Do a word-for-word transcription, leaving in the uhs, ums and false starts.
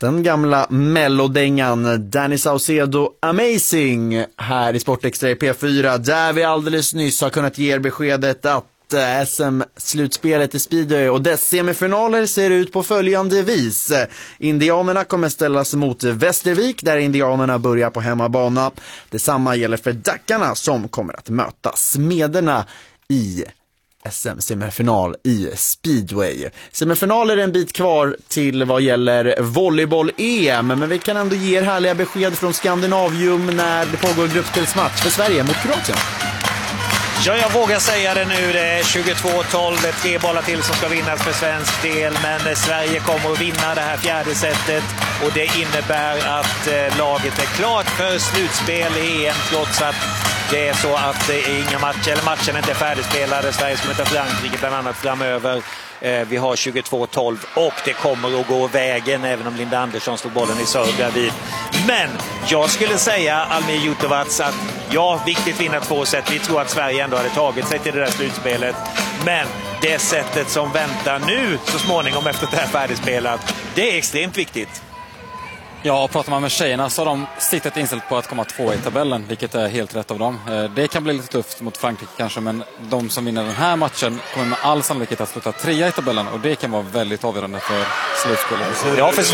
Den gamla mellodängan Danny Saucedo Amazing här i Sportextra i P fyra, där vi alldeles nyss har kunnat ge er beskedet att S M-slutspelet i speedway och dess semifinaler ser ut på följande vis. Indianerna kommer ställas mot Västervik, där indianerna börjar på hemmabana. Detsamma gäller för Dackarna som kommer att möta Smederna i S M-semifinal i speedway. Semifinaler är en bit kvar till vad gäller volleyboll-E M, men vi kan ändå ge er härliga besked från Skandinavium när det pågår gruppspelsmatch för Sverige mot Kroatien. Ja, jag vågar säga det nu. Det är tjugotvå tolv, det är tre bollar till som ska vinnas för svensk del. Men Sverige kommer att vinna det här fjärde setet. Och det innebär att eh, laget är klart för slutspel i E M. Trots att det är så att eh, inga matcher, eller matchen inte är färdigspelade. Sverige ska möta Frankrike bland annat framöver. Eh, vi har tjugotvå tolv och det kommer att gå vägen, även om Linda Andersson slog bollen i serve vid. Men jag skulle säga, Almir Jutovac, att ja, viktigt vinna två set. Vi tror att Sverige ändå hade tagit sig till det där slutspelet. Men det sättet som väntar nu så småningom efter det här färdigspelat, det är extremt viktigt. Ja, pratar man med tjejerna så har de siktat inställt på att komma två i tabellen, vilket är helt rätt av dem. Det kan bli lite tufft mot Frankrike kanske, men de som vinner den här matchen kommer med all sannolikhet att sluta trea i tabellen, och det kan vara väldigt avgörande för slutspelet. Ja, för